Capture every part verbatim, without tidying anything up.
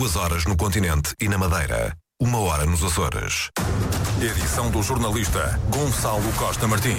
Duas horas no continente e na Madeira. Uma hora nos Açores. Edição do jornalista Gonçalo Costa Martins.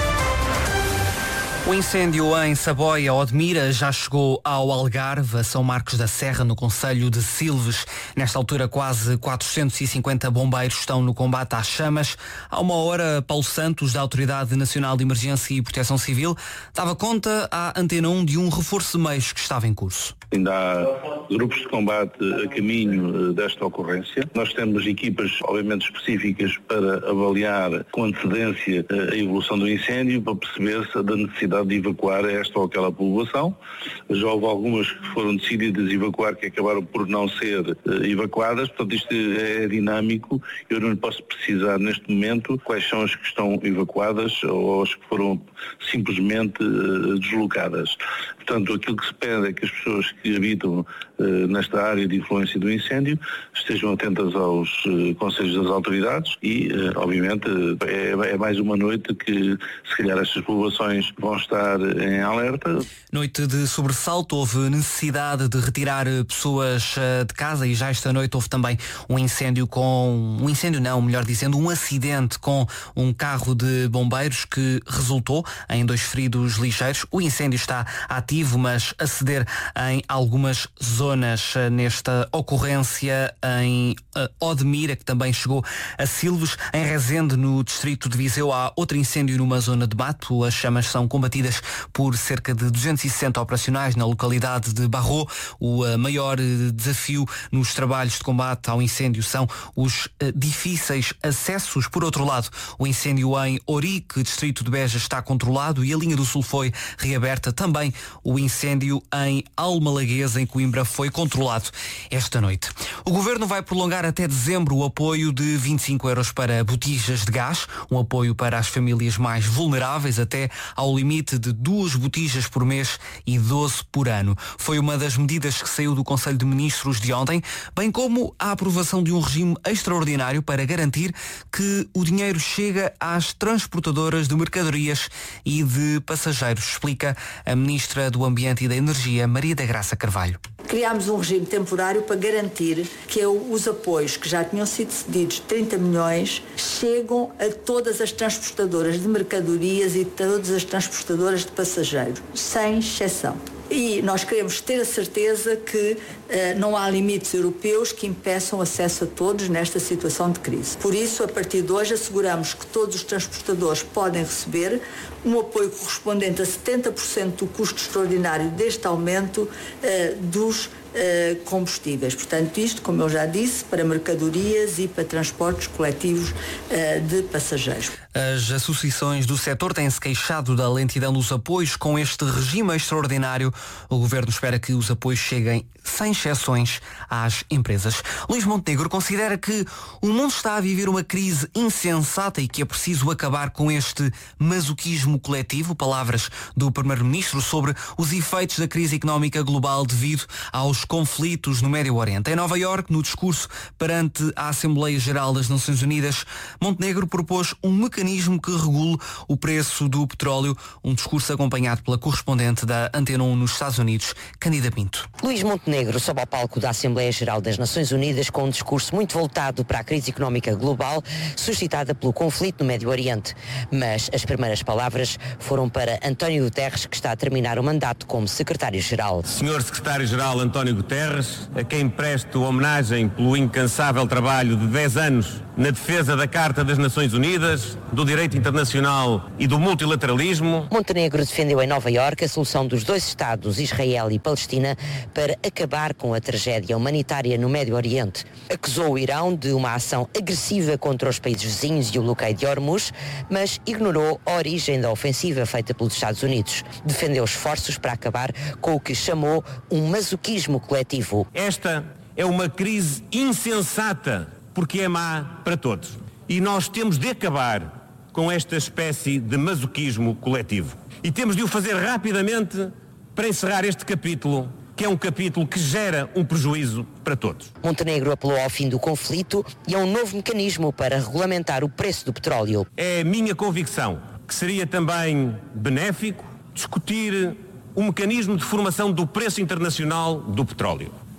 O incêndio em Saboia, Odmira, já chegou ao Algarve, a São Marcos da Serra, no concelho de Silves. Nesta altura, quase quatrocentos e cinquenta bombeiros estão no combate às chamas. Há uma hora, Paulo Santos, da Autoridade Nacional de Emergência e Proteção Civil, dava conta à Antena um de um reforço de meios que estava em curso. Ainda há grupos de combate a caminho desta ocorrência. Nós temos equipas, obviamente, específicas para avaliar com antecedência a evolução do incêndio, para perceber se da necessidade de evacuar esta ou aquela população. Já houve algumas que foram decididas evacuar que acabaram por não ser uh, evacuadas, portanto isto é dinâmico. Eu não posso precisar neste momento quais são as que estão evacuadas ou as que foram simplesmente uh, deslocadas. Portanto, aquilo que se pede é que as pessoas que habitam uh, nesta área de influência do incêndio estejam atentas aos uh, conselhos das autoridades e, uh, obviamente, é, é mais uma noite que, se calhar, estas populações vão estar em alerta. Noite de sobressalto, houve necessidade de retirar pessoas uh, de casa e já esta noite houve também um incêndio com... Um incêndio não, melhor dizendo, um acidente com um carro de bombeiros que resultou em dois feridos ligeiros. O incêndio está ativo, mas a ceder em algumas zonas nesta ocorrência em Odmira, que também chegou a Silves. Em Rezende, no distrito de Viseu, há outro incêndio numa zona de mato. As chamas são combatidas por cerca de duzentos e sessenta operacionais na localidade de Barro. O maior desafio nos trabalhos de combate ao incêndio são os difíceis acessos. Por outro lado, o incêndio em Ourique, distrito de Beja, está controlado e a linha do Sul foi reaberta. Também o incêndio em Almalaguesa, em Coimbra, foi controlado esta noite. O Governo vai prolongar até dezembro o apoio de vinte e cinco euros para botijas de gás, um apoio para as famílias mais vulneráveis, até ao limite de duas botijas por mês e doze por ano. Foi uma das medidas que saiu do Conselho de Ministros de ontem, bem como a aprovação de um regime extraordinário para garantir que o dinheiro chega às transportadoras de mercadorias e de passageiros, explica a Ministra do Ambiente e da Energia, Maria da Graça Carvalho. Criámos um regime temporário para garantir que os apoios que já tinham sido cedidos, trinta milhões, chegam a todas as transportadoras de mercadorias e todas as transportadoras de passageiros, sem exceção. E nós queremos ter a certeza que uh, não há limites europeus que impeçam acesso a todos nesta situação de crise. Por isso, a partir de hoje, asseguramos que todos os transportadores podem receber um apoio correspondente a setenta por cento do custo extraordinário deste aumento uh, dos Uh, combustíveis. Portanto, isto, como eu já disse, para mercadorias e para transportes coletivos uh, de passageiros. As associações do setor têm-se queixado da lentidão dos apoios. Com este regime extraordinário, o Governo espera que os apoios cheguem sem exceções às empresas. Luís Montenegro considera que o mundo está a viver uma crise insensata e que é preciso acabar com este masoquismo coletivo. Palavras do Primeiro-Ministro sobre os efeitos da crise económica global devido aos conflitos no Médio Oriente. Em Nova Iorque, no discurso perante a Assembleia Geral das Nações Unidas, Montenegro propôs um mecanismo que regule o preço do petróleo, um discurso acompanhado pela correspondente da Antena um nos Estados Unidos, Cândida Pinto. Luís Montenegro sobe ao palco da Assembleia Geral das Nações Unidas com um discurso muito voltado para a crise económica global suscitada pelo conflito no Médio Oriente. Mas as primeiras palavras foram para António Guterres, que está a terminar o mandato como secretário-geral. Senhor Secretário-Geral António Guterres, a quem presto homenagem pelo incansável trabalho de dez anos na defesa da Carta das Nações Unidas, do direito internacional e do multilateralismo. Montenegro defendeu em Nova Iorque a solução dos dois Estados, Israel e Palestina, para acabar com a tragédia humanitária no Médio Oriente. Acusou o Irão de uma ação agressiva contra os países vizinhos e o bloqueio de Hormuz, mas ignorou a origem da ofensiva feita pelos Estados Unidos. Defendeu esforços para acabar com o que chamou um masoquismo coletivo. Esta é uma crise insensata, porque é má para todos. E nós temos de acabar com esta espécie de masoquismo coletivo. E temos de o fazer rapidamente para encerrar este capítulo, que é um capítulo que gera um prejuízo para todos. Montenegro apelou ao fim do conflito e a um novo mecanismo para regulamentar o preço do petróleo. É minha convicção que seria também benéfico discutir um mecanismo de formação do preço internacional do petróleo.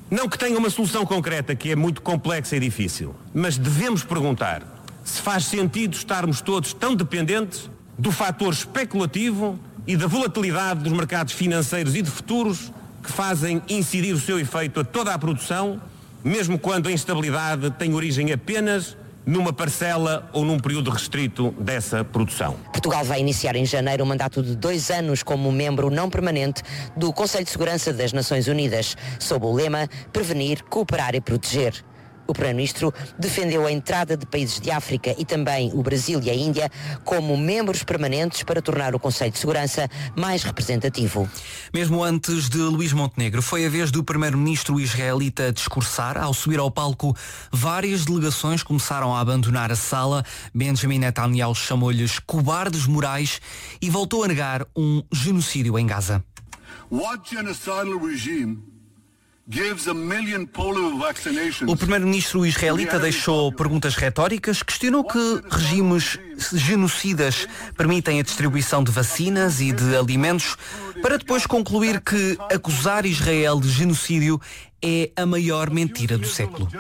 Não que tenha uma solução concreta, que é muito complexa e difícil, mas devemos perguntar se faz sentido estarmos todos tão dependentes do fator especulativo e da volatilidade dos mercados financeiros e de futuros que fazem incidir o seu efeito a toda a produção, mesmo quando a instabilidade tem origem apenas numa parcela ou num período restrito dessa produção. Portugal vai iniciar em janeiro um mandato de dois anos como membro não permanente do Conselho de Segurança das Nações Unidas, sob o lema Prevenir, Cooperar e Proteger. O Primeiro-Ministro defendeu a entrada de países de África e também o Brasil e a Índia como membros permanentes para tornar o Conselho de Segurança mais representativo. Mesmo antes de Luís Montenegro, foi a vez do Primeiro-Ministro israelita discursar. Ao subir ao palco, várias delegações começaram a abandonar a sala. Benjamin Netanyahu chamou-lhes cobardes morais e voltou a negar um genocídio em Gaza. What genocidal regime gives a million polio vaccinations? O primeiro-ministro israelita deixou perguntas retóricas, questionou que regimes genocidas permitem a distribuição de vacinas e de alimentos, para depois concluir que acusar Israel de genocídio é a maior mentira do século.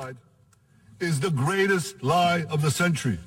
Is the greatest lie of the century.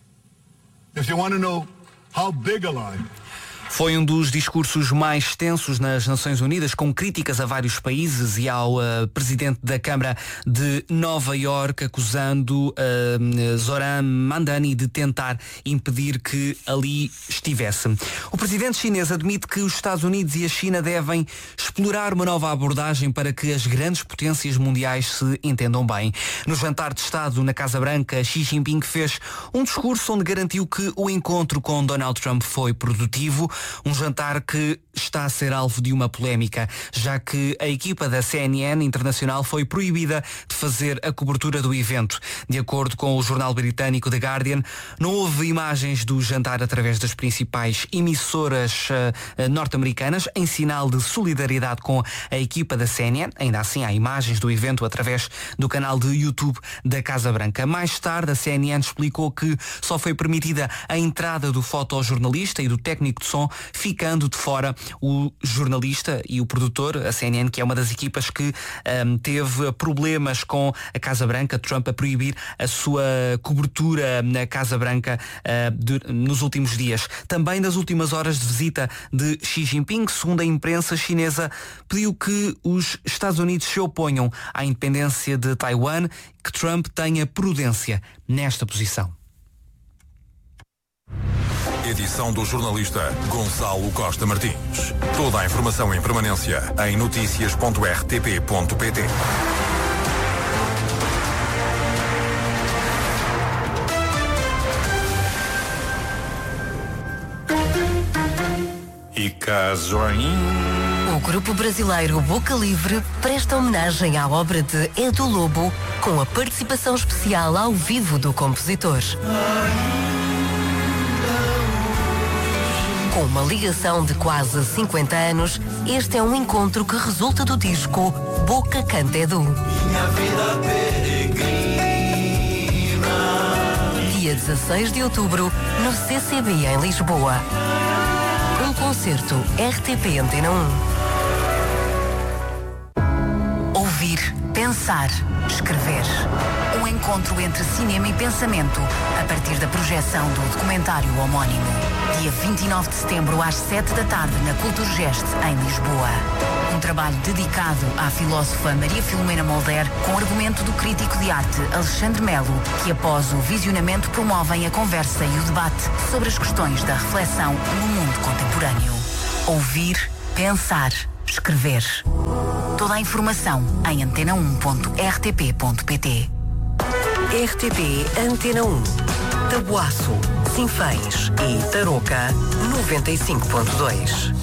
If you want to know how big a lie. Foi um dos discursos mais tensos nas Nações Unidas, com críticas a vários países e ao uh, presidente da Câmara de Nova Iorque, acusando uh, Zoran Mandani de tentar impedir que ali estivesse. O presidente chinês admite que os Estados Unidos e a China devem explorar uma nova abordagem para que as grandes potências mundiais se entendam bem. No jantar de Estado na Casa Branca, Xi Jinping fez um discurso onde garantiu que o encontro com Donald Trump foi produtivo. Um jantar que está a ser alvo de uma polémica, já que a equipa da C N N Internacional foi proibida de fazer a cobertura do evento. De acordo com o jornal britânico The Guardian, não houve imagens do jantar através das principais emissoras uh, norte-americanas, em sinal de solidariedade com a equipa da C N N. Ainda assim, há imagens do evento através do canal de YouTube da Casa Branca. Mais tarde, a C N N explicou que só foi permitida a entrada do fotojornalista e do técnico de som, ficando de fora o jornalista e o produtor. A C N N, que é uma das equipas que um, teve problemas com a Casa Branca, Trump a proibir a sua cobertura na Casa Branca uh, de, nos últimos dias. Também nas últimas horas de visita de Xi Jinping, segundo a imprensa chinesa, pediu que os Estados Unidos se oponham à independência de Taiwan, que Trump tenha prudência nesta posição. Edição do jornalista Gonçalo Costa Martins. Toda a informação em permanência em notícias ponto r t p ponto p t. E caso ainda... O grupo brasileiro Boca Livre presta homenagem à obra de Edu Lobo, com a participação especial ao vivo do compositor. Com uma ligação de quase cinquenta anos, este é um encontro que resulta do disco Boca Canta Edu. Dia dezasseis de outubro, no C C B em Lisboa. Um concerto R T P Antena um. Ouvir, pensar, escrever. Um encontro entre cinema e pensamento, a partir da projeção do documentário homónimo. Dia vinte e nove de setembro, às sete da tarde, na Culturgest, em Lisboa. Um trabalho dedicado à filósofa Maria Filomena Molder, com argumento do crítico de arte Alexandre Melo, que após o visionamento promovem a conversa e o debate sobre as questões da reflexão no mundo contemporâneo. Ouvir, pensar, escrever. Toda a informação em antena um ponto r t p ponto p t. R T P Antena um. Tabuaço, Sinfãs e Tarouca, noventa e cinco ponto dois.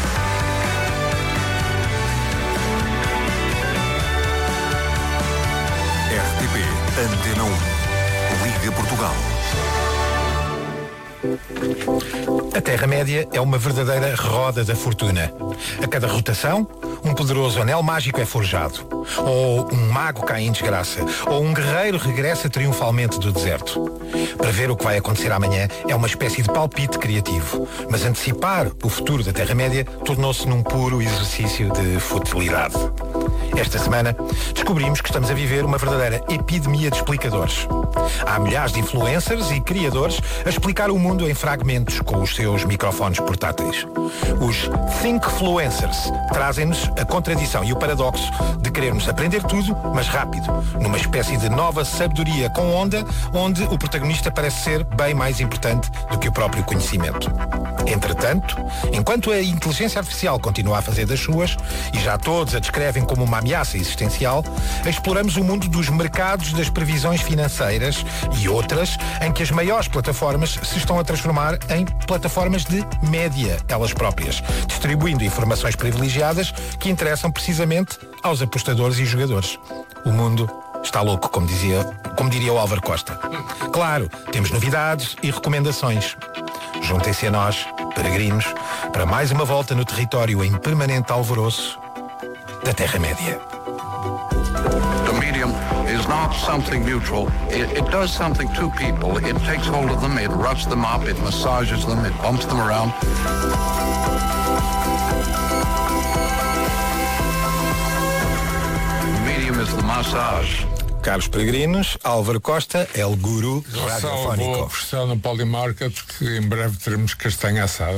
R T P Antena um. Liga Portugal. A Terra-média é uma verdadeira roda da fortuna. A cada rotação, um poderoso anel mágico é forjado. Ou um mago cai em desgraça. Ou um guerreiro regressa triunfalmente do deserto. Prever o que vai acontecer amanhã é uma espécie de palpite criativo. Mas antecipar o futuro da Terra-média tornou-se num puro exercício de futilidade. Esta semana descobrimos que estamos a viver uma verdadeira epidemia de explicadores. Há milhares de influencers e criadores a explicar o mundo em fragmentos com os seus microfones portáteis. Os Thinkfluencers trazem-nos a contradição e o paradoxo de querermos aprender tudo, mas rápido, numa espécie de nova sabedoria com onda, onde o protagonista parece ser bem mais importante do que o próprio conhecimento. Entretanto, enquanto a inteligência artificial continua a fazer das suas, e já todos a descrevem como uma ameaça existencial, exploramos o mundo dos mercados das previsões financeiras e outras em que as maiores plataformas se estão a transformar em plataformas de média, elas próprias, distribuindo informações privilegiadas que interessam precisamente aos apostadores e jogadores. O mundo está louco, como dizia, como diria o Álvaro Costa. Claro, temos novidades e recomendações. Juntem-se a nós, peregrinos, para mais uma volta no território em permanente alvoroço da Terra-média. The medium is not something neutral. It, it does something to people. It takes hold of them, it roughs them up, it massages them, it bumps them around. The medium is the massage. Caros peregrinos, Álvaro Costa é o guru radiofónico. Vou apostar no Polymarket que em breve teremos castanha assada.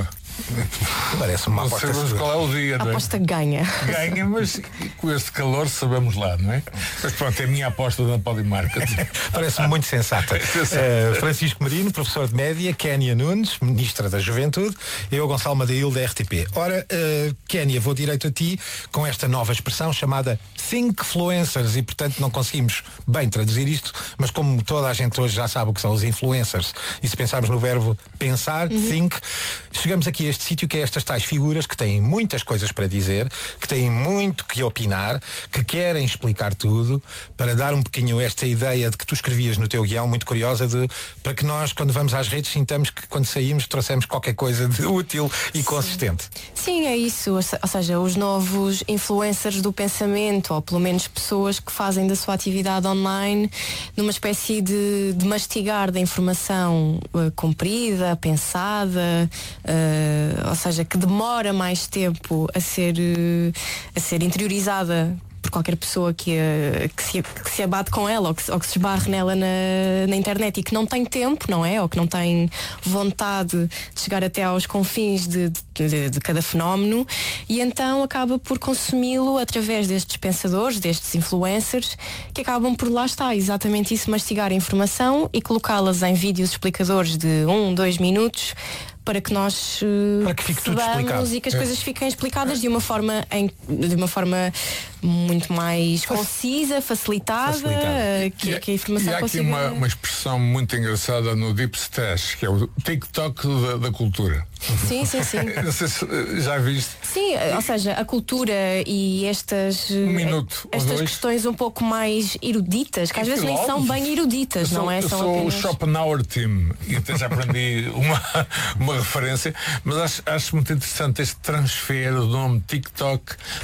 Parece uma aposta. Não sabemos qual é o dia, não é? Aposta ganha. Ganha, mas com este calor sabemos lá, não é? Mas pronto, é a minha aposta da Polymarket. Parece-me muito sensata. uh, Francisco Marino, professor de média, Kénia Nunes, ministra da Juventude, eu, Gonçalo Madail, da R T P. Ora, uh, Kénia, vou direito a ti com esta nova expressão chamada Thinkfluencers e, portanto, não conseguimos bem traduzir isto, mas como toda a gente hoje já sabe o que são os influencers, e se pensarmos no verbo pensar, uhum. think, chegamos aqui a este sítio que é estas tais figuras que têm muitas coisas para dizer, que têm muito que opinar, que querem explicar tudo, para dar um bocadinho esta ideia de que tu escrevias no teu guião, muito curiosa, de, para que nós, quando vamos às redes, sintamos que quando saímos trouxemos qualquer coisa de útil e Sim. consistente. Sim, é isso. Ou seja, os novos influencers do pensamento, ou pelo menos pessoas que fazem da sua atividade online numa espécie de, de mastigar da informação uh, comprida, pensada, uh, ou seja, que demora mais tempo a ser, a ser interiorizada por qualquer pessoa que, que, se, que se abate com ela ou que, ou que se esbarre nela na, na internet e que não tem tempo, não é? Ou que não tem vontade de chegar até aos confins de, de, de cada fenómeno, e então acaba por consumi-lo através destes pensadores, destes influencers, que acabam por, lá está, exatamente isso, mastigar a informação e colocá-las em vídeos explicadores de um, dois minutos, para que nós para que fique tudo explicado e que as é. coisas fiquem explicadas de uma forma em, de uma forma muito mais concisa, facilitada, facilitada. Que, e, que a informação e há consiga... aqui uma, uma expressão muito engraçada no Deep Stash, que é o TikTok da, da cultura. Sim, sim, sim. Não sei se já viste. Sim, ou seja, a cultura e estas, um minuto, estas questões um pouco mais eruditas, que às vezes nem são bem eruditas, eu não sou, é? Eu são sou apenas... o Schopenhauer Team e até já aprendi uma, uma referência, mas acho, acho muito interessante este transfer do nome TikTok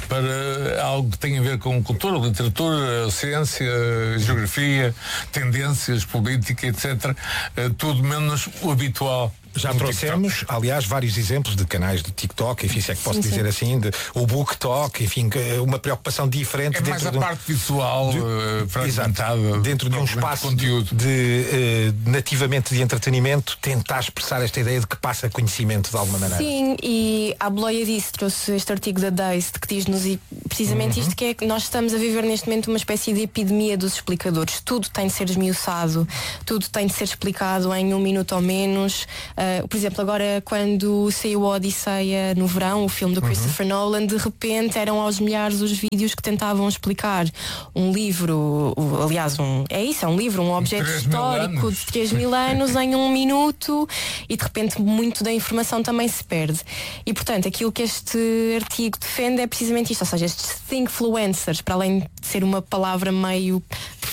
para algo que tem a ver com cultura, literatura, ciência, geografia, tendências, política, etcétera. Tudo menos o habitual. Já trouxemos, TikTok. aliás, vários exemplos de canais de TikTok, enfim, se é que posso sim, dizer sim. assim, de, o BookTok, enfim, uma preocupação diferente. É dentro mais a de um, parte visual de, uh, fragmentada. Exato, dentro de um espaço conteúdo. de, de uh, nativamente de entretenimento, tentar expressar esta ideia de que passa conhecimento de alguma maneira. Sim, e à boleia disso trouxe este artigo da Dazed que diz-nos precisamente uhum. isto, que é que nós estamos a viver neste momento uma espécie de epidemia dos explicadores. Tudo tem de ser esmiuçado, tudo tem de ser explicado em um minuto ou menos. Uh, por exemplo, agora quando saiu a Odisseia no verão, o filme do Christopher uhum. Nolan, de repente eram aos milhares os vídeos que tentavam explicar um livro, aliás, um, é isso, é um livro, um objeto histórico de três mil anos em um minuto, e de repente muito da informação também se perde. E portanto, aquilo que este artigo defende é precisamente isto, ou seja, estes thinkfluencers, para além de ser uma palavra meio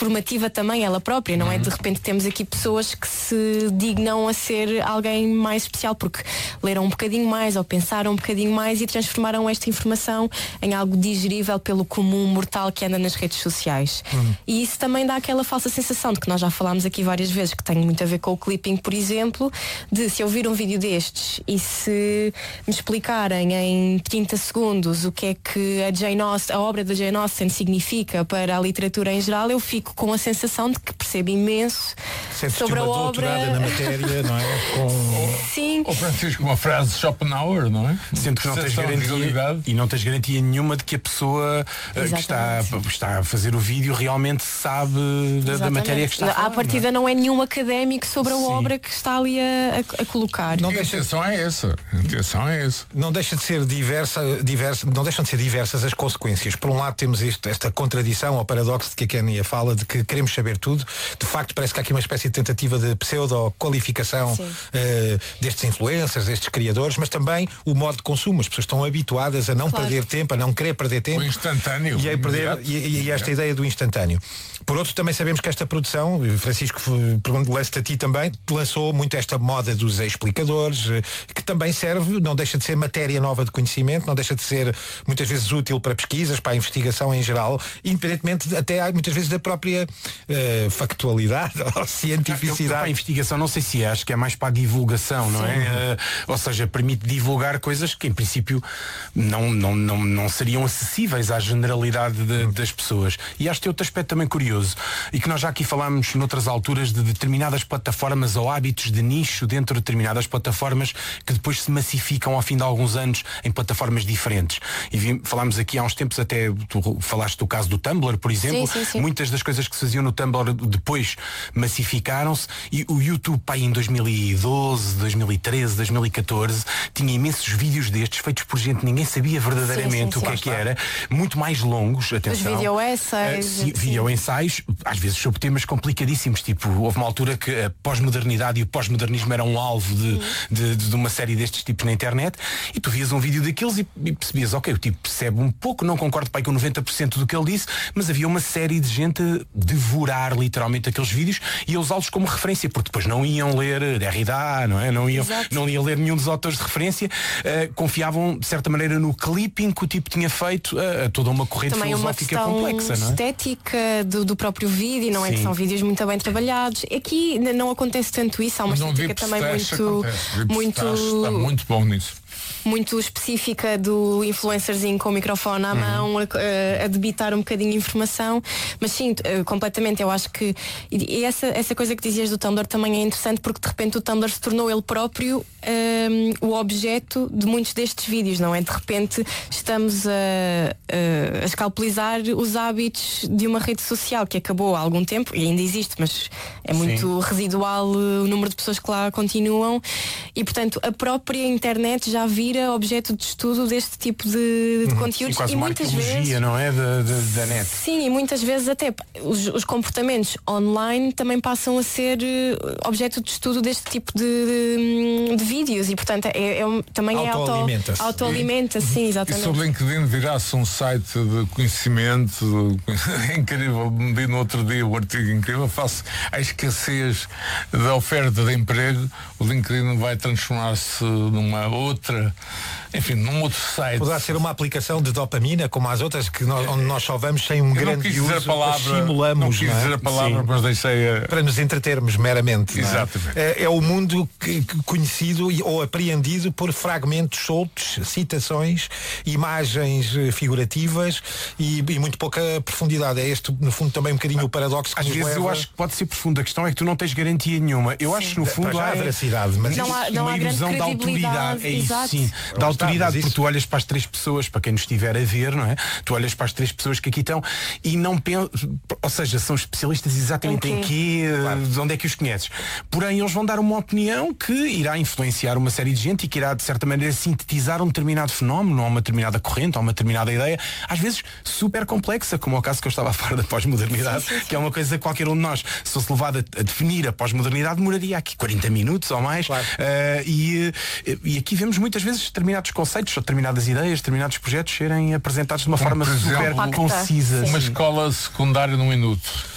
performativa também ela própria, não é? De repente temos aqui pessoas que se dignam a ser alguém mais especial porque leram um bocadinho mais ou pensaram um bocadinho mais e transformaram esta informação em algo digerível pelo comum mortal que anda nas redes sociais. Uhum. E isso também dá aquela falsa sensação de que nós já falámos aqui várias vezes, que tem muito a ver com o clipping, por exemplo, de se eu vir um vídeo destes e se me explicarem em trinta segundos o que é que a Jane Austen, a obra da Jane Austen significa para a literatura em geral, eu fico com a sensação de que percebo imenso Sentes sobre a obra na matéria, não é? Com... Sim. Ou Francisco, uma frase de Schopenhauer, não é? Sendo que não tens garantia e não tens garantia nenhuma de que a pessoa uh, que está, está a fazer o vídeo realmente sabe da, da matéria que está a falar. À partida não é? não é nenhum académico sobre a Sim. obra que está ali a, a, a colocar. Não deixa... A intenção é essa. A intenção é essa. Não deixa de ser diversa, diversa, não deixam de ser diversas as consequências. Por um lado temos isto, esta contradição ou paradoxo de que a Kenia fala, de que queremos saber tudo. De facto parece que há aqui uma espécie de tentativa de pseudo-qualificação uh, destes influencers, destes criadores, mas também o modo de consumo. As pessoas estão habituadas a não claro. perder tempo, a não querer perder tempo. O instantâneo. E, a perder, e, e esta ideia do instantâneo. Por outro, também sabemos que esta produção, Francisco, pergunto-te a ti também, lançou muito esta moda dos explicadores, que também serve, não deixa de ser matéria nova de conhecimento, não deixa de ser muitas vezes útil para pesquisas, para a investigação em geral, independentemente até muitas vezes da própria uh, factualidade ou cientificidade. Para a investigação não sei se é, acho que é mais para a divulgação, não Sim. é? Uh, ou seja, permite divulgar coisas que em princípio não, não, não, não seriam acessíveis à generalidade de, das pessoas. E acho que tem outro aspecto também curioso e que nós já aqui falámos noutras alturas de determinadas plataformas ou hábitos de nicho dentro de determinadas plataformas que depois se massificam ao fim de alguns anos em plataformas diferentes. E vi, falámos aqui há uns tempos, até tu falaste do caso do Tumblr, por exemplo. Sim, sim, sim. Muitas das coisas que se faziam no Tumblr depois massificaram-se e o YouTube, pá, em dois mil e doze, dois mil e treze, dois mil e catorze tinha imensos vídeos destes feitos por gente, ninguém sabia verdadeiramente sim, sim, sim. o que é que era, muito mais longos, atenção. Os video essays. Uh, sim, video ensaios, às vezes sobre temas complicadíssimos, tipo, houve uma altura que a pós-modernidade e o pós-modernismo eram um alvo de, de, de, de uma série destes tipos na internet e tu vias um vídeo daqueles e, e percebias, ok, o tipo percebe um pouco, não concordo pai, com noventa por cento do que ele disse, mas havia uma série de gente a devorar literalmente aqueles vídeos e a usá-los como referência, porque depois não iam ler Derrida, não é? Não iam, não iam ler nenhum dos autores de referência, uh, confiavam de certa maneira no clipping que o tipo tinha feito a, a toda uma corrente também filosófica uma complexa, não é? Estética do, do próprio vídeo, não é? Sim. Que são vídeos muito bem trabalhados. Aqui não acontece tanto isso, há uma não estética também muito, muito, está muito bom nisso. muito específica do influencerzinho com o microfone à mão, a, a debitar um bocadinho de informação, mas sim, completamente, eu acho que e essa, essa coisa que dizias do Tumblr também é interessante porque de repente o Tumblr se tornou ele próprio um, o objeto de muitos destes vídeos, não é? De repente estamos a, a, a escalpelizar os hábitos de uma rede social que acabou há algum tempo e ainda existe, mas é muito sim. residual o número de pessoas que lá continuam e portanto a própria internet já vira objeto de estudo deste tipo de, de conteúdos. Sim, quase e uma muitas arqueologia, vezes, não é? Da, da, da net. Sim, e muitas vezes até os, os comportamentos online também passam a ser uh, objeto de estudo deste tipo de, de, de vídeos e portanto é, é um, também é autoalimenta-se. auto, autoalimenta, sim, exatamente. E se o LinkedIn virasse um site de conhecimento é incrível, vi no outro dia o artigo incrível, face à escassez da oferta de emprego, o LinkedIn vai transformar-se numa outra, enfim, num outro site. Poderá ser uma aplicação de dopamina, como as outras, que nós, onde nós só vamos sem um Eu grande não quis dizer uso, a palavra, estimulamos. Não quis não é? dizer a palavra, Sim. mas deixei a... Para nos entretermos meramente. Exatamente. É? É, é o mundo que, que conhecido ou apreendido por fragmentos soltos, citações, imagens figurativas e, e muito pouca profundidade. É este, no fundo, também um bocadinho o paradoxo que Às nos vezes leva... eu acho que pode ser profundo. A questão é que tu não tens garantia nenhuma. Eu sim. acho que no fundo há há veracidade, mas não há, não uma há ilusão de autoridade. É isso, exato. sim. Da autoridade, porque tu olhas para as três pessoas, para quem nos estiver a ver, não é? Tu olhas para as três pessoas que aqui estão e não pensas, ou seja, são especialistas exatamente em quê, claro. De onde é que os conheces. Porém, eles vão dar uma opinião que irá influenciar uma série de gente e que irá, de certa maneira, sintetizar um determinado fenómeno, ou uma determinada corrente, ou uma determinada ideia, às vezes super complexa, como é o caso que eu estava a falar da pós-modernidade, sim, sim, sim. que é uma coisa que qualquer um de nós, se fosse levado a, a definir a pós-modernidade, demoraria aqui quarenta minutos ou mais. Claro. Uh, e, e aqui vemos muitas vezes determinados conceitos, ou determinadas ideias, determinados projetos serem apresentados de uma Como, forma exemplo, super concisa. Uma escola secundária num minuto.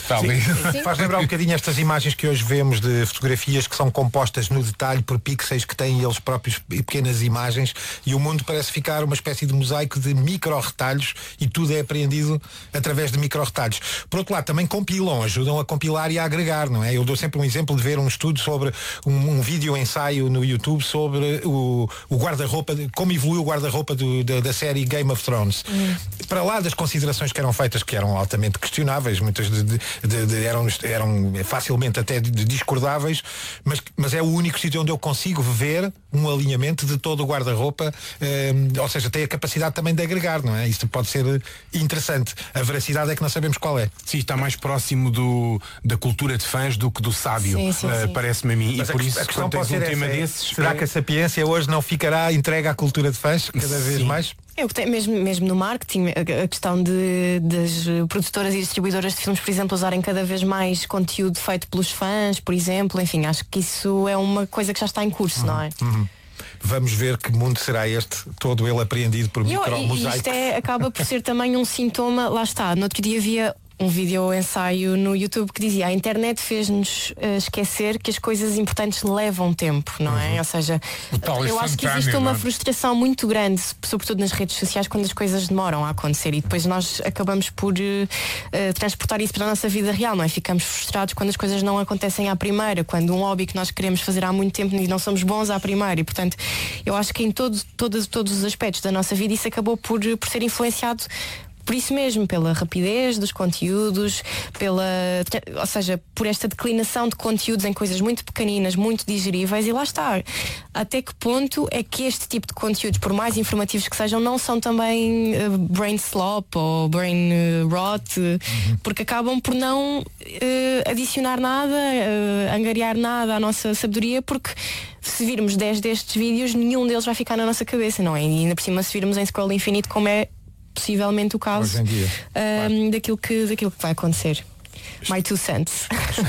Está ali. Sim. Faz lembrar um bocadinho estas imagens que hoje vemos de fotografias que são compostas no detalhe por pixels que têm eles próprios pequenas imagens, e o mundo parece ficar uma espécie de mosaico de micro-retalhos e tudo é apreendido através de micro-retalhos. Por outro lado, também compilam, ajudam a compilar e a agregar, não é? Eu dou sempre um exemplo de ver um estudo sobre um, um vídeo ensaio no YouTube sobre o, o guarda-roupa, como evoluiu o guarda-roupa do, da, da série Game of Thrones. Hum. Para lá das considerações que eram feitas, que eram altamente questionáveis, muitas de, de, de, de, eram, eram facilmente até de, de discordáveis, mas, mas é o único sítio onde eu consigo ver um alinhamento de todo o guarda-roupa, eh, ou seja, tem a capacidade também de agregar, não é? Isto pode ser interessante. A veracidade é que não sabemos qual é. Sim, está mais próximo do, da cultura de fãs do que do sábio, sim, sim, uh, sim. Parece-me a mim. Mas e por isso, a questão quando tens um tema é, desses... Será é... que a Sapiência hoje não ficará entregue à cultura de fãs cada vez sim. mais? É o que tem, mesmo, mesmo no marketing, a, a questão de, das produtoras e distribuidoras de filmes, por exemplo, usarem cada vez mais conteúdo feito pelos fãs, por exemplo, enfim, acho que isso é uma coisa que já está em curso, uhum, não é? Uhum. Vamos ver que mundo será este, todo ele apreendido por micro-mosaicos. Isto é, acaba por ser também um sintoma, lá está, no outro dia havia um vídeo ensaio no YouTube que dizia: a internet fez-nos uh, esquecer que as coisas importantes levam tempo, não é? Uhum. Ou seja, eu acho que existe uma frustração muito grande, sobretudo nas redes sociais, quando as coisas demoram a acontecer, e depois nós acabamos por uh, uh, transportar isso para a nossa vida real, não é? Ficamos frustrados quando as coisas não acontecem à primeira, quando um hobby que nós queremos fazer há muito tempo e não somos bons à primeira, e portanto eu acho que em todo, todo, todos os aspectos da nossa vida isso acabou por, por ser influenciado por isso mesmo, pela rapidez dos conteúdos, pela, ou seja, por esta declinação de conteúdos em coisas muito pequeninas, muito digeríveis, e lá está. Até que ponto é que este tipo de conteúdos, por mais informativos que sejam, não são também uh, brain slop ou brain uh, rot, uhum. porque acabam por não uh, adicionar nada, uh, angariar nada à nossa sabedoria, porque se virmos dez destes vídeos, nenhum deles vai ficar na nossa cabeça, não é? E ainda por cima, se virmos em scroll infinito, como é possivelmente o caso um, claro. daquilo, que, daquilo que vai acontecer. My two cents.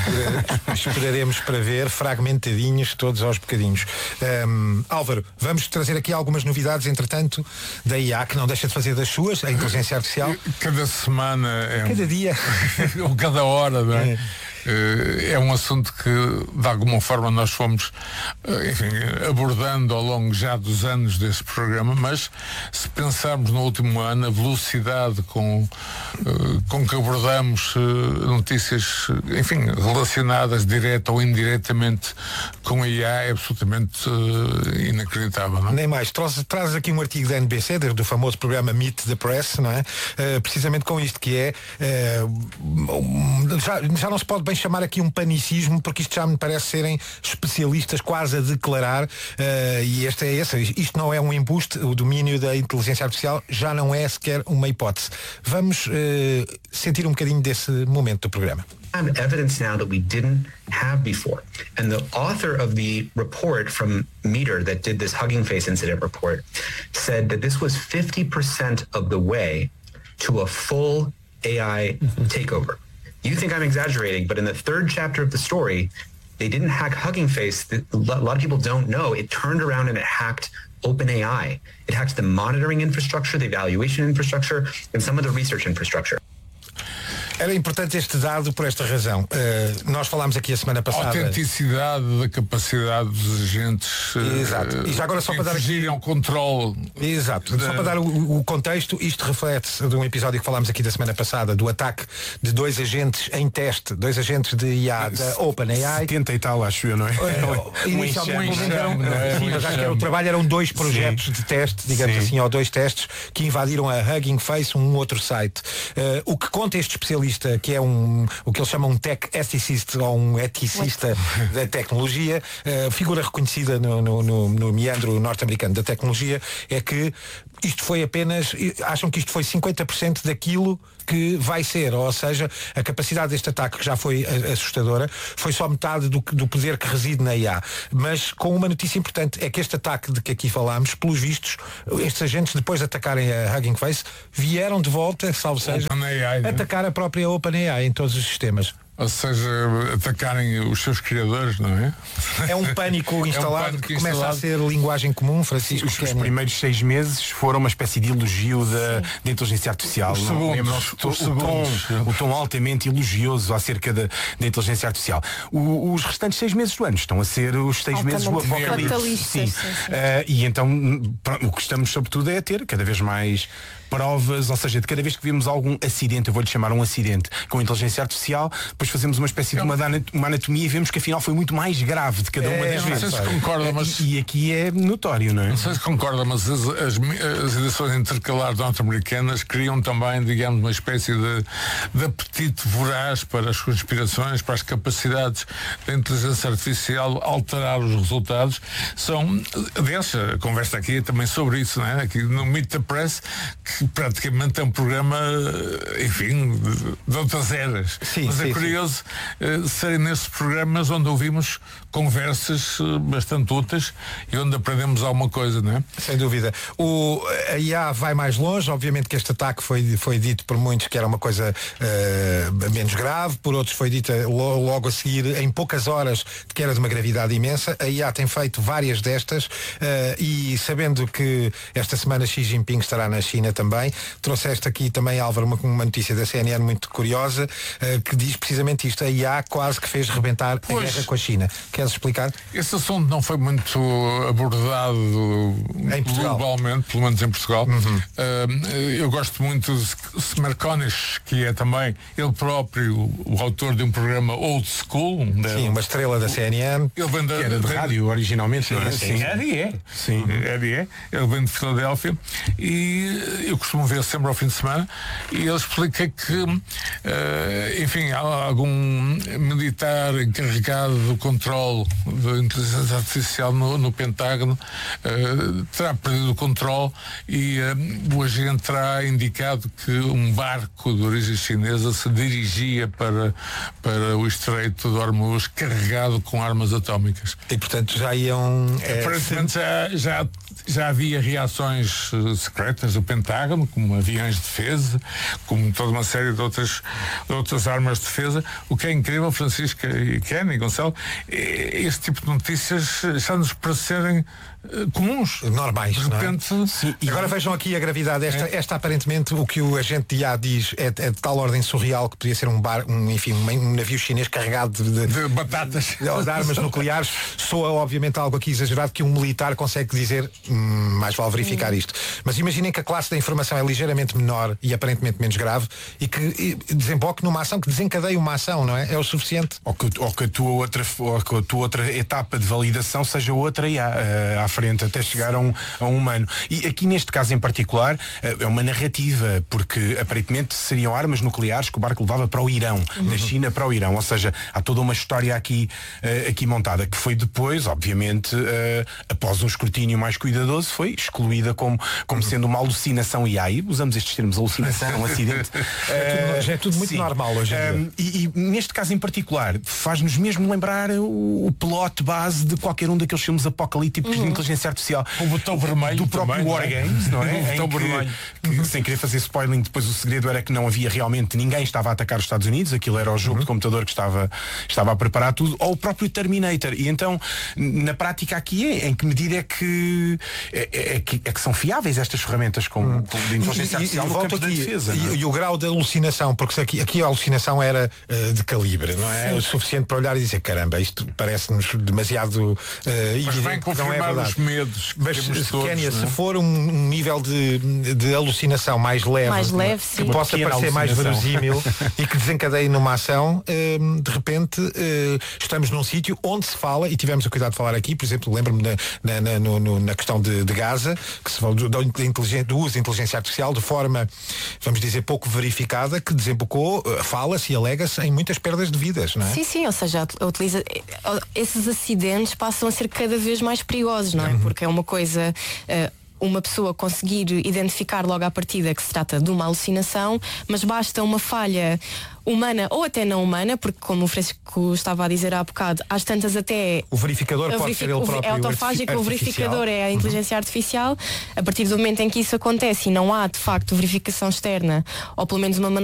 Esperaremos para ver fragmentadinhos, todos aos bocadinhos. Um, Álvaro, vamos trazer aqui algumas novidades, entretanto, da I A, que não deixa de fazer das suas, a inteligência artificial. Cada semana é cada um... dia ou cada hora, não é? É. É um assunto que de alguma forma nós fomos, enfim, abordando ao longo já dos anos deste programa, mas se pensarmos no último ano a velocidade com, com que abordamos notícias, enfim, relacionadas direta ou indiretamente com a I A é absolutamente inacreditável, não é? Nem mais. Traz, traz aqui um artigo da N B C, do famoso programa Meet the Press, não é? Uh, precisamente com isto que é uh, já, já não se pode bem chamar aqui um panicismo, porque isto já me parece serem especialistas quase a declarar, uh, e este é esse, isto não é um embuste, o domínio da inteligência artificial já não é sequer uma hipótese. Vamos uh, sentir um bocadinho desse momento do programa. Have evidence now that we didn't have before. And the author of the report from Meter that did this Hugging Face incident report said that this was fifty percent of the way to a full A I takeover. You think I'm exaggerating, but in the third chapter of the story, they didn't hack Hugging Face. A lot of people don't know. It turned around and it hacked OpenAI. It hacked the monitoring infrastructure, the evaluation infrastructure, and some of the research infrastructure. Era importante este dado por esta razão. Uh, nós falámos aqui a semana passada. A autenticidade da capacidade dos agentes. Exato. Uh, e já agora só para dar aqui ao controle. Exato. Da... Só para dar o, o contexto, isto reflete de um episódio que falámos aqui da semana passada, do ataque de dois agentes em teste, dois agentes de I A da OpenAI. setenta e tal, acho eu, não é? Uh, inicialmente eram, é, sim, mas acho que era o trabalho, eram dois projetos sim. de teste, digamos sim. assim, ou dois testes que invadiram a Hugging Face, um outro site. Uh, o que conta este especialista, que é um, o que eles chamam um tech ethicist ou um eticista da tecnologia, uh, figura reconhecida no, no, no, no meandro norte-americano da tecnologia, é que isto foi apenas, acham que isto foi cinquenta por cento daquilo que vai ser, ou seja, a capacidade deste ataque, que já foi assustadora, foi só metade do, do poder que reside na I A. Mas com uma notícia importante, é que este ataque de que aqui falámos, pelos vistos, estes agentes, depois de atacarem a Hugging Face, vieram de volta, salvo seja, OpenAI, né? atacar a própria OpenAI em todos os sistemas. Ou seja, atacarem os seus criadores, não é? É um pânico instalado, é um pânico que começa instalado. a ser linguagem comum, Francisco. Os, os primeiros seis meses foram uma espécie de elogio da, da inteligência artificial. Os segundos, o, os o, tom, o tom altamente elogioso acerca da, da inteligência artificial. O, os restantes seis meses do ano estão a ser os seis altamente meses do apocalipse. Sim. Sim, sim. Uh, e então o que estamos sobretudo é a ter cada vez mais provas, ou seja, de cada vez que vemos algum acidente, eu vou-lhe chamar um acidente com inteligência artificial, depois fazemos uma espécie de uma, uma anatomia e vemos que afinal foi muito mais grave de cada uma é, das vezes. Não sei se concorda, mas... E, e aqui é notório, não é? Não sei se concorda, mas as, as, as edições intercalares norte-americanas criam também, digamos, uma espécie de, de apetite voraz para as conspirações, para as capacidades da inteligência artificial alterar os resultados. São, aliás, a conversa aqui é também sobre isso, não é? Aqui no Meet the Press, que praticamente é um programa, enfim, de, de outras eras. Sim, mas sim, é curioso uh, serem nesses programas onde ouvimos conversas uh, bastante úteis e onde aprendemos alguma coisa, não é? Sem dúvida. O, a I A vai mais longe, obviamente que este ataque foi, foi dito por muitos que era uma coisa uh, menos grave, por outros foi dita lo, logo a seguir, em poucas horas, que era de uma gravidade imensa. A I A tem feito várias destas uh, e sabendo que esta semana Xi Jinping estará na China também, trouxeste aqui também, Álvaro, uma, uma notícia da C N N muito curiosa uh, que diz precisamente isto. A I A quase que fez rebentar pois, a guerra com a China. Queres explicar? Esse assunto não foi muito abordado em Portugal, globalmente, pelo menos em Portugal. Uhum. Uh, eu gosto muito de Smerconish, que é também ele próprio o autor de um programa Old School. Um sim, uma estrela da C N N. Ele vem da, que era de vem, rádio originalmente. Sim, não é? sim, é, é. Sim, é, é. Ele vem de Filadélfia e eu costumo ver sempre ao fim de semana e ele explica que uh, enfim, há algum militar encarregado do controle da inteligência artificial no, no Pentágono uh, terá perdido o controle e uh, o agente terá indicado que um barco de origem chinesa se dirigia para, para o Estreito de Hormuz carregado com armas atómicas. E portanto já iam... É, Aparentemente já, já, já havia reações uh, secretas do Pentágono, como aviões de defesa, como toda uma série de outras, de outras armas de defesa. O que é incrível, Francisca e Ken e Gonçalo, é este tipo de notícias já nos parecerem uh, comuns. Normais, de repente, não é? Sim, e agora vejam aqui a gravidade. Esta, é. esta aparentemente, o que o agente de I A diz é, é de tal ordem surreal que podia ser um, bar, um, enfim, um, um navio chinês carregado de, de, de batatas, de armas nucleares. Soa obviamente algo aqui exagerado que um militar consegue dizer, hum, mais vale verificar isto. Mas imaginem que a classe da informação é ligeiramente menor e aparentemente menos grave e que e, desemboque numa ação que desencadeie uma ação, não é? É o suficiente. Ou que, ou que, a, tua outra, ou que a tua outra etapa de validação seja outra I A uh, à frente, até chegar a um, a um humano. E aqui neste caso em particular uh, é uma narrativa, porque aparentemente seriam armas nucleares que o barco levava para o Irão, uhum. da China para o Irão. Ou seja, há toda uma história aqui, uh, aqui montada, que foi depois, obviamente, uh, após um escrutínio mais cuidadoso, foi excluída como, como uhum. sendo uma alucinação I A. E usamos estes termos, alucinação, um acidente. É tudo, já é tudo muito sim. normal hoje em dia. Um, e, e neste caso em particular, faz-nos mesmo lembrar o, o plot base de qualquer um daqueles filmes apocalípticos uhum. de inteligência artificial. O botão vermelho do próprio também, War Games, não é? O botão que, vermelho. Que, sem querer fazer spoiling, depois o segredo era que não havia realmente ninguém estava a atacar os Estados Unidos, aquilo era o jogo uhum. de computador que estava, estava a preparar tudo, ou o próprio Terminator. E então, na prática aqui é, em que medida é que é, é, é que, é que são fiáveis estas ferramentas com, uhum. com de inteligência artificial e, e, no campo aqui, da defesa. E, e o grau de alucinação, porque aqui, aqui a alucinação era uh, de calibre, não é? Sim. O suficiente para olhar e dizer, caramba, isto parece-nos demasiado uh, mas vem confirmar não é os medos que mas temos todos, Kénia, não é? Se for um, um nível de, de alucinação mais leve, mais leve que sim. possa parecer mais verosímil e que desencadeie numa ação, uh, de repente uh, estamos num sítio onde se fala, e tivemos o cuidado de falar aqui, por exemplo, lembro-me na, na, na, no, na questão de, de Gaza, que se fala do, do, do uso da inteligência artificial de forma, vamos dizer, pouco verificada, que desembocou, fala-se e alega-se em muitas perdas de vidas, não é? Sim, sim, ou seja, utiliza, esses acidentes passam a ser cada vez mais perigosos, não é? Uhum. Porque é uma coisa... Uh, uma pessoa conseguir identificar logo à partida que se trata de uma alucinação, mas basta uma falha humana ou até não humana, porque como o Francisco estava a dizer há bocado, às tantas até o verificador a pode verific... ser ele próprio, é autofágico, o verificador é a inteligência uhum. artificial. A partir do momento em que isso acontece e não há de facto verificação externa, ou pelo menos uma